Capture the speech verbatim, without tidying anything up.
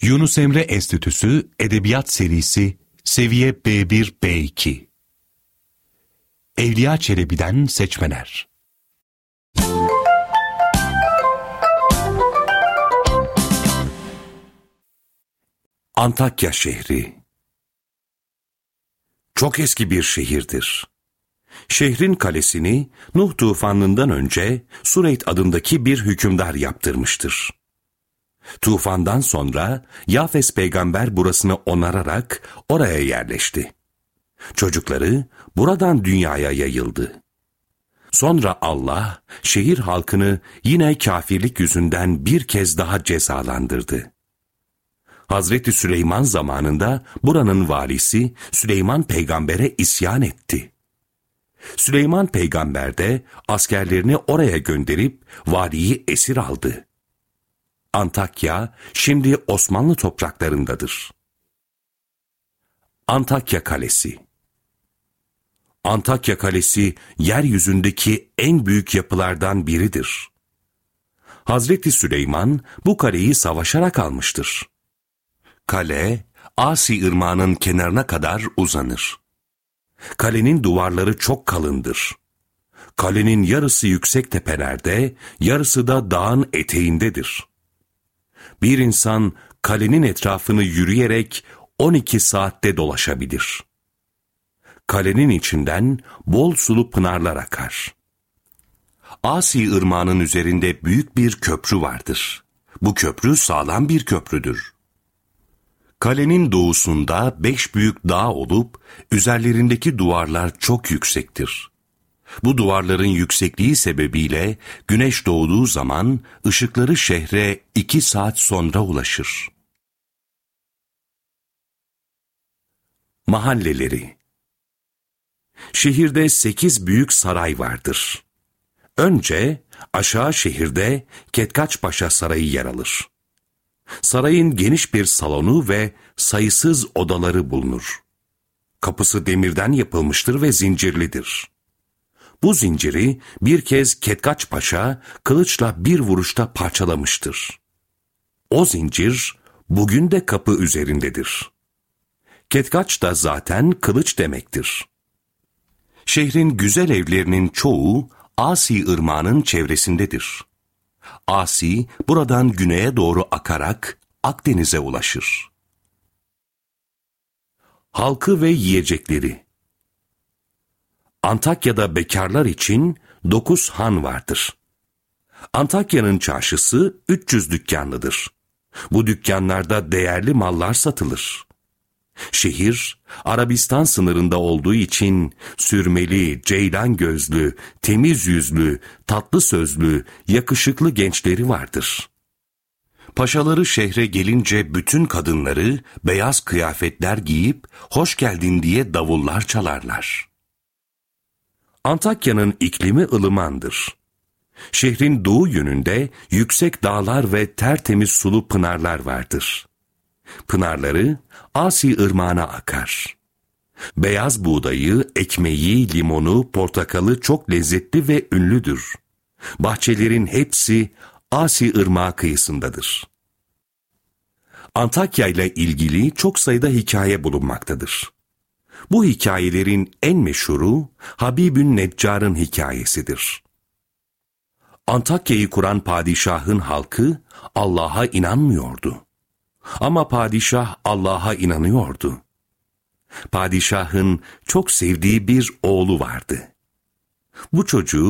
Yunus Emre Enstitüsü Edebiyat Serisi Seviye B bir B iki Evliya Çelebi'den seçmeler. Antakya şehri çok eski bir şehirdir. Şehrin kalesini Nuh tufanından önce Sureyd adındaki bir hükümdar yaptırmıştır. Tufandan sonra Yafes peygamber burasını onararak oraya yerleşti. Çocukları buradan dünyaya yayıldı. Sonra Allah şehir halkını yine kafirlik yüzünden bir kez daha cezalandırdı. Hazreti Süleyman zamanında buranın valisi Süleyman peygambere isyan etti. Süleyman peygamber de askerlerini oraya gönderip valiyi esir aldı. Antakya şimdi Osmanlı topraklarındadır. Antakya Kalesi Antakya Kalesi yeryüzündeki en büyük yapılardan biridir. Hazreti Süleyman bu kaleyi savaşarak almıştır. Kale, Asi Irmağı'nın kenarına kadar uzanır. Kalenin duvarları çok kalındır. Kalenin yarısı yüksek tepelerde, yarısı da dağın eteğindedir. Bir insan kalenin etrafını yürüyerek on iki saatte dolaşabilir. Kalenin içinden bol sulu pınarlar akar. Asi Irmağı'nın üzerinde büyük bir köprü vardır. Bu köprü sağlam bir köprüdür. Kalenin doğusunda beş büyük dağ olup, üzerlerindeki duvarlar çok yüksektir. Bu duvarların yüksekliği sebebiyle güneş doğduğu zaman ışıkları şehre iki saat sonra ulaşır. Mahalleleri Şehirde sekiz büyük saray vardır. Önce aşağı şehirde Ketkaçpaşa Sarayı yer alır. Sarayın geniş bir salonu ve sayısız odaları bulunur. Kapısı demirden yapılmıştır ve zincirlidir. Bu zinciri bir kez Ketkaçpaşa kılıçla bir vuruşta parçalamıştır. O zincir bugün de kapı üzerindedir. Ketkaç da zaten kılıç demektir. Şehrin güzel evlerinin çoğu Asi Irmağı'nın çevresindedir. Asi buradan güneye doğru akarak Akdeniz'e ulaşır. Halkı ve yiyecekleri Antakya'da bekarlar için dokuz han vardır. Antakya'nın çarşısı üç yüz dükkanlıdır. Bu dükkanlarda değerli mallar satılır. Şehir, Arabistan sınırında olduğu için sürmeli, ceylan gözlü, temiz yüzlü, tatlı sözlü, yakışıklı gençleri vardır. Paşaları şehre gelince bütün kadınları beyaz kıyafetler giyip hoş geldin diye davullar çalarlar. Antakya'nın iklimi ılımandır. Şehrin doğu yönünde yüksek dağlar ve tertemiz sulu pınarlar vardır. Pınarları Asi Irmağı'na akar. Beyaz buğdayı, ekmeği, limonu, portakalı çok lezzetli ve ünlüdür. Bahçelerin hepsi Asi Irmağı kıyısındadır. Antakya ile ilgili çok sayıda hikaye bulunmaktadır. Bu hikayelerin en meşhuru Habibün Neccar'ın hikayesidir. Antakya'yı kuran padişahın halkı Allah'a inanmıyordu. Ama padişah Allah'a inanıyordu. Padişahın çok sevdiği bir oğlu vardı. Bu çocuğu